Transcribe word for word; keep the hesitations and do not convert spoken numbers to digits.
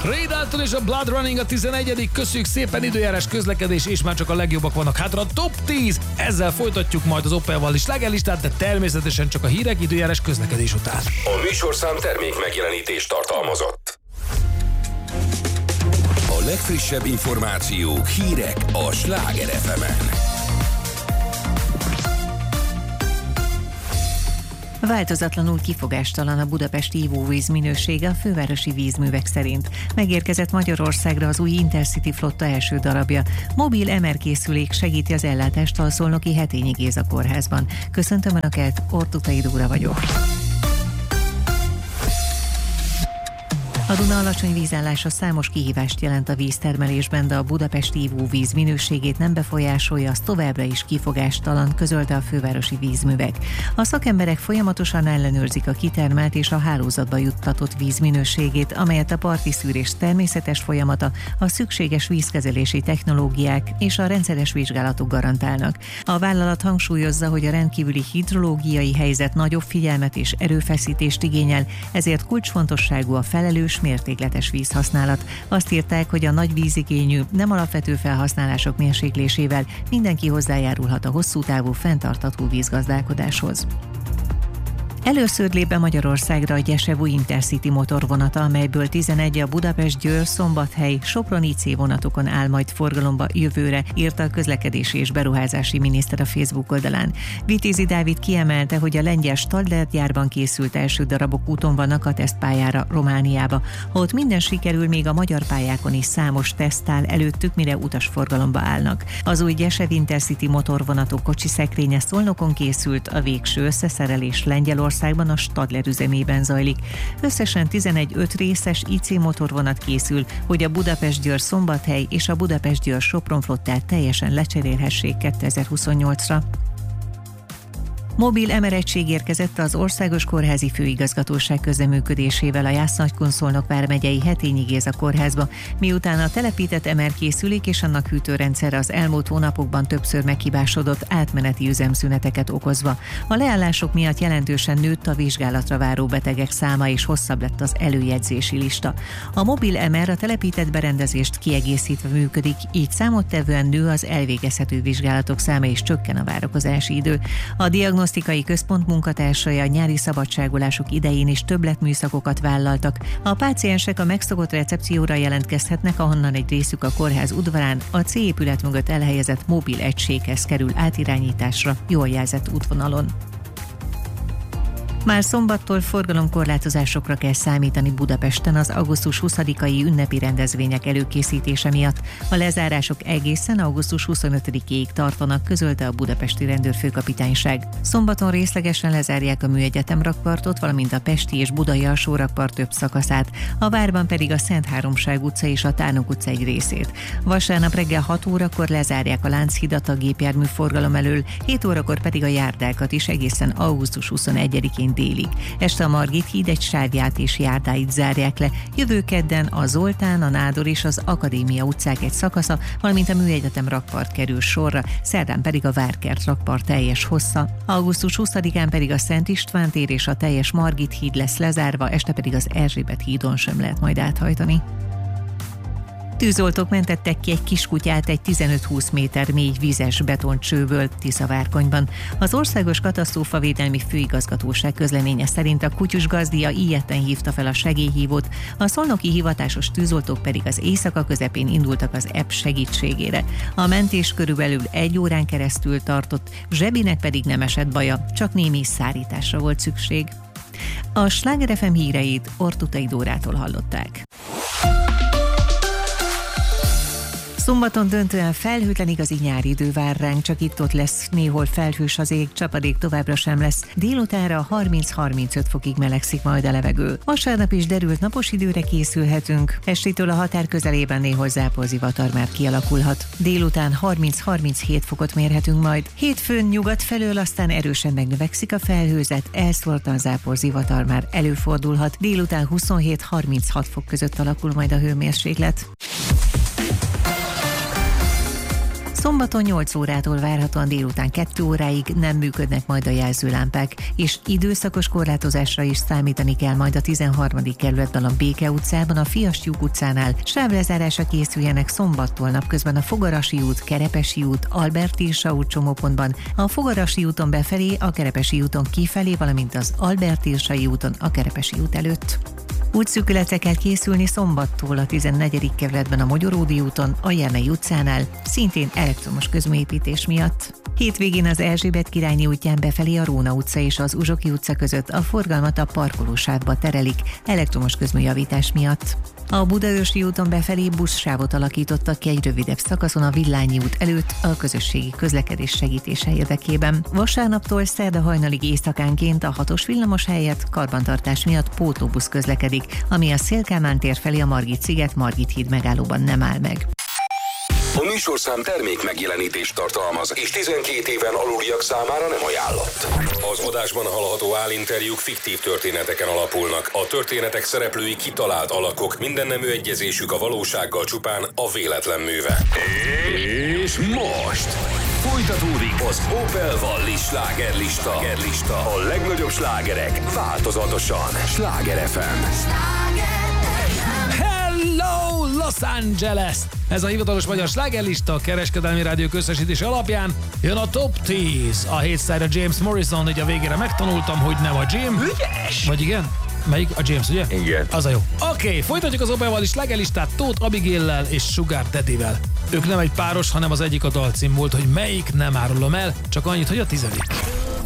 Ray Dalton és a Blood Running a tizenegyedik Köszönjük szépen, időjárás, közlekedés, és már csak a legjobbak vannak hátra. A top tíz, ezzel folytatjuk majd az Opel-val is slágerlistát, de természetesen csak a hírek, időjárás, közlekedés után. A műsorszám termék megjelenítést tartalmazott. A legfrissebb információk, hírek a Sláger ef emen. Változatlanul kifogástalan a budapesti ivóvíz minősége a fővárosi vízművek szerint. Megérkezett Magyarországra az új Intercity flotta első darabja. Mobil em er készülék segíti az ellátást a szolnoki Hetényi Géza kórházban. Köszöntöm Önöket, Ortutai Dóra vagyok. A Duna alacsony vízállása számos kihívást jelent a víztermelésben, de a budapesti ivóvíz minőségét nem befolyásolja, az továbbra is kifogástalan, közölte a fővárosi vízművek. A szakemberek folyamatosan ellenőrzik a kitermelt és a hálózatba juttatott víz minőségét, amelyet a parti szűrés természetes folyamata, a szükséges vízkezelési technológiák és a rendszeres vizsgálatok garantálnak. A vállalat hangsúlyozza, hogy a rendkívüli hidrológiai helyzet nagyobb figyelmet és erőfeszítést igényel, ezért kulcsfontosságú a felelős mértékletes vízhasználat. Azt írták, hogy a nagy vízigényű, nem alapvető felhasználások mérséklésével mindenki hozzájárulhat a hosszú távú fenntartható vízgazdálkodáshoz. Először lép be Magyarországra a Gyesevú Intercity motorvonata, amelyből tizenegy a Budapest-Győr, Szombathely, Sopron i cé vonatokon áll majd forgalomba jövőre, írta a közlekedési és beruházási miniszter a Facebook oldalán. Vitézi Dávid kiemelte, hogy a lengyel Stadler gyárban készült első darabok úton vannak a tesztpályára Romániába. Ha ott minden sikerül, még a magyar pályákon is számos teszt áll előttük, mire utasforgalomba állnak. Az új Gyesevú Intercity motorvonatok kocsiszekrénye Szolnokon készült, a végső összeszerelés Lengyelországban a Stadler üzemében zajlik. Összesen tizenegy öt részes i cé motorvonat készül, hogy a Budapest-Győr Szombathely és a Budapest-Győr Sopron flottát teljesen lecserélhessék kétezer-huszonnyolcra. Mobil em er egység érkezett az Országos Kórházi Főigazgatóság közreműködésével a Jász-Nagykun-Szolnok vármegyei Hetényi Géza kórházba, miután a telepített em er készülék és annak hűtőrendszer az elmúlt hónapokban többször meghibásodott, átmeneti üzemszüneteket okozva. A leállások miatt jelentősen nőtt a vizsgálatra váró betegek száma és hosszabb lett az előjegyzési lista. A mobil em er a telepített berendezést kiegészítve működik, így számottevően nő az elvégezhető vizsgálatok száma és csökken a várakozási idő. A diagnosztikai központ munkatársai a nyári szabadságolások idején is többletműszakokat vállaltak. A páciensek a megszokott recepcióra jelentkezhetnek, ahonnan egy részük a kórház udvarán a C épület mögött elhelyezett mobil egységhez kerül átirányításra jól jelzett útvonalon. Már szombattól forgalomkorlátozásokra kell számítani Budapesten az augusztus huszadikai ünnepi rendezvények előkészítése miatt. A lezárások egészen augusztus huszonötödikéig tartanak, közölte a budapesti rendőrfőkapitányság. Szombaton részlegesen lezárják a Műegyetem rakpartot, valamint a pesti és budai alsó rakpart több szakaszát, a várban pedig a Szent Háromság utca és a Tárnok utca egy részét. Vasárnap reggel hat órakor lezárják a Lánchidat a gépjármű forgalom elől, hét órakor pedig a járdákat is egészen augusztus huszonegyedikén délig. Este a Margit híd egy sávját és járdáit zárják le. Jövő kedden a Zoltán, a Nádor és az Akadémia utcák egy szakasza, valamint a Műegyetem rakpart kerül sorra, szerdán pedig a Várkert rakpart teljes hossza. augusztus huszadikán pedig a Szent István tér és a teljes Margit híd lesz lezárva, este pedig az Erzsébet hídon sem lehet majd áthajtani. Tűzoltók mentettek ki egy kiskutyát egy tizenöt-húsz méter mély vízes betoncsőből Tiszavárkonyban. Az Országos Katasztrófavédelmi Főigazgatóság közleménye szerint a kutyus gazdia illyetten hívta fel a segélyhívót, a szolnoki hivatásos tűzoltók pedig az éjszaka közepén indultak az ebb segítségére. A mentés körülbelül egy órán keresztül tartott, zsebinek pedig nem esett baja, csak némi szárításra volt szükség. A Sláger ef em híreit Ortutai Dórától hallották. Szombaton döntően felhőtlen igazi nyári idő vár ránk, csak itt-ott lesz néhol felhős az ég, csapadék továbbra sem lesz. Délutánra harminc-harmincöt fokig melegszik majd a levegő. Vasárnap is derült napos időre készülhetünk. Estétől a határ közelében néhol záporzivatar már kialakulhat. Délután harminc-harminchét fokot mérhetünk majd. Hétfőn nyugat felől aztán erősen megnövekszik a felhőzet, elszórtan záporzivatar már előfordulhat. Délután huszonhét-harminchat fok között alakul majd a hőmérséklet. Szombaton nyolc órától várhatóan délután kettő óráig nem működnek majd a jelzőlámpák, és időszakos korlátozásra is számítani kell majd a tizenharmadik kerületben a Béke utcában, a Fiastyúk utcánál. Sávlezárásra készüljenek szombattól napközben a Fogarasi út, Kerepesi út, Albert Ilsa út csomópontban, a Fogarasi úton befelé, a Kerepesi úton kifelé, valamint az Albert Ilsai úton a Kerepesi út előtt. Útszűkületre kell készülni szombattól a tizennegyedik kerületben a Mogyoródi úton, a Jernei utcánál, szintén elektromos közműépítés miatt. Hétvégén az Erzsébet királyné útján befelé a Róna utca és az Uzsoki utca között a forgalmat a parkolósávba terelik elektromos közműjavítás miatt. A Budaörsi úton befelé buszsávot alakítottak ki egy rövidebb szakaszon a Villányi út előtt a közösségi közlekedés segítése érdekében. Vasárnaptól szerda hajnalig éjszakánként a hatos villamos helyett karbantartás miatt pótlóbusz közlekedik, ami a Széll-Kálmán tér felé a Margit-sziget Margit híd megállóban nem áll meg. A műsorszám termék megjelenítést tartalmaz, és tizenkét éven aluliak számára nem ajánlott. Az adásban hallható állinterjúk fiktív történeteken alapulnak. A történetek szereplői kitalált alakok, mindennemű egyezésük a valósággal csupán a véletlen műve. És most folytatódik az Opel Vallis slágerlista. A legnagyobb slágerek változatosan. Sláger ef em. Hello, Los Angeles! Ez a hivatalos magyar slágerlista, a kereskedelmi rádiók összesítése alapján jön a Top tíz. A hétszára James Morrison, így a végére megtanultam, hogy nem a Jim. Ügyes! Vagy igen? Melyik? A James, ugye? Igen. Az a jó. Oké, okay, folytatjuk az Opel Vallis slágerlistát Tóth Abigaillel és Sugar Daddyvel. Ők nem egy páros, hanem az egyik a dalcím volt, hogy melyik nem árulom el, csak annyit, hogy a tizedik.